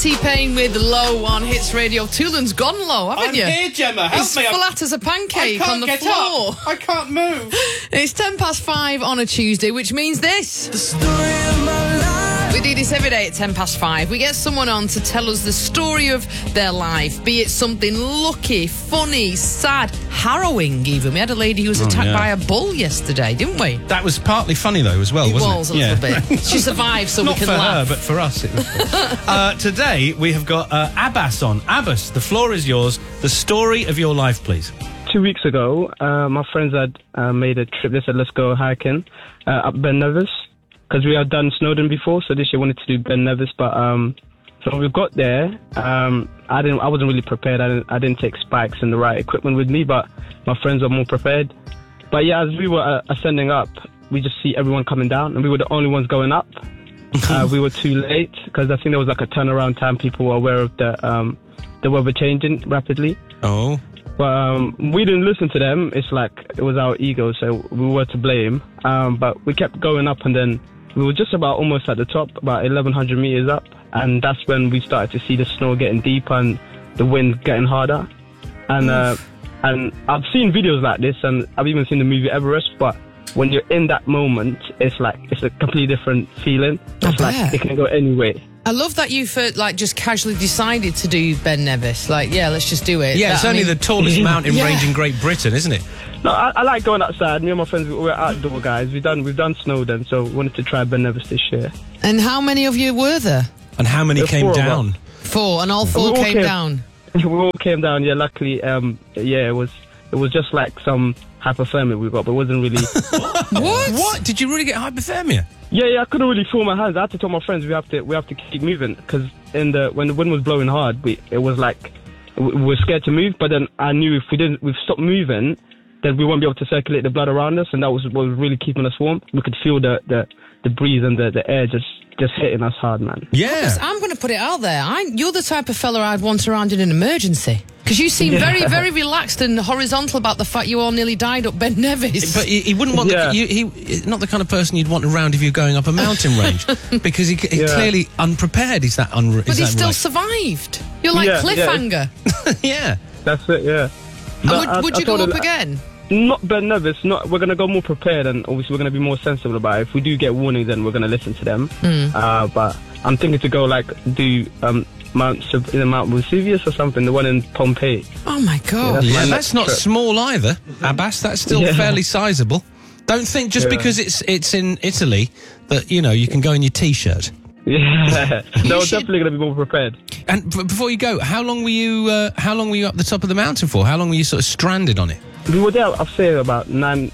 T-Pain with Low on Hits Radio. Toolan's gone low, haven't I'm you? here, Gemma. Help He's me. flat as a pancake on the floor. Up. I can't move. It's 5:10 on a Tuesday, which means this. The story of my life. We do this every day at 5:10. We get someone on to tell us the story of their life, be it something lucky, funny, sad, harrowing even. We had a lady who was attacked by a bull yesterday, didn't we? That was partly funny, though, as well, It wasn't was it? a little bit. She survived, so Not we can for laugh. her, but for us it was. Today, we have got Abbas on. Abbas, the floor is yours. The story of your life, please. 2 weeks ago, my friends had made a trip. They said, let's go hiking up Ben Nevis. Because we had done Snowdon before, so this year wanted to do Ben Nevis. But so we got there. I wasn't really prepared. I didn't take spikes and the right equipment with me, but my friends were more prepared. But yeah, as we were ascending up, we just see everyone coming down, and we were the only ones going up. We were too late because I think there was like a turnaround time. People were aware of the weather changing rapidly. Oh. But we didn't listen to them. It's like it was our ego, so we were to blame. But we kept going up, and then we were just about almost at the top, about 1,100 meters up, and that's when we started to see the snow getting deeper and the wind getting harder. And I've seen videos like this, and I've even seen the movie Everest. But when you're in that moment, it's a completely different feeling. It's like it can go any way. I love that you've just casually decided to do Ben Nevis. Let's just do it. Yeah, it's only the tallest mountain range in Great Britain, isn't it? No, I like going outside. Me and my friends, we're outdoor guys. We've done Snowdon, so we wanted to try Ben Nevis this year. And how many of you were there? And how many came down? 4, and all 4 came down. We all came down. Yeah, luckily, it was just like some hypothermia we got, but it wasn't really. What? Did you really get hypothermia? Yeah, I couldn't really feel my hands. I had to tell my friends we have to keep moving because when the wind was blowing hard, it was like we were scared to move. But then I knew if we stopped moving, then we won't be able to circulate the blood around us, and that was what was really keeping us warm. We could feel the breeze and the air just hitting us hard, man. Yeah. I'm going to put it out there. You're the type of fella I'd want around in an emergency. Because you seem very, very relaxed and horizontal about the fact you all nearly died up Ben Nevis. But he wouldn't want he's not the kind of person you'd want around if you're going up a mountain range. Because he's clearly unprepared. Is that But he still survived. You're like Cliffhanger. Yeah. That's it, yeah. And would you go up again? Not Ben Nevis. We're going to go more prepared, and obviously we're going to be more sensible about it. If we do get warning, then we're going to listen to them. But I'm thinking to go do Mount Vesuvius or something, the one in Pompeii. Oh my God! Yeah, that's not small either, Abbas. That's still fairly sizable. Don't think just because it's in Italy that you can go in your t-shirt. Yeah, no, definitely going to be more prepared. And before you go, how long were you up the top of the mountain for? How long were you sort of stranded on it? We were there, I'd say, about 9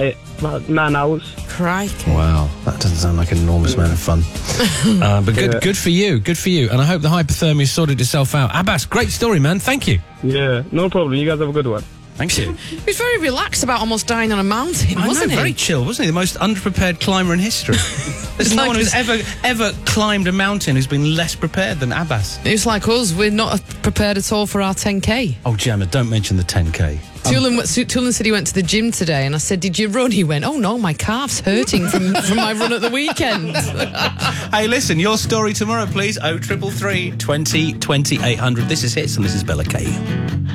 hours. Crikey. Wow, that doesn't sound like an enormous amount of fun. But good for you, and I hope the hypothermia sorted itself out. Abbas, great story, man. Thank you. Yeah, no problem. You guys have a good one. Thank you. He was very relaxed about almost dying on a mountain, wasn't he? Very chill, wasn't he? The most underprepared climber in history. There's no one who's ever climbed a mountain who's been less prepared than Abbas. It's like us. We're not prepared at all for our 10K. Oh, Gemma, don't mention the 10K. Toolan said he went to the gym today, and I said, "Did you run?" He went, "Oh no, my calf's hurting from my run at the weekend." Hey, listen, your story tomorrow, please. 0333 20 20 800. This is Hits, and this is Bella K.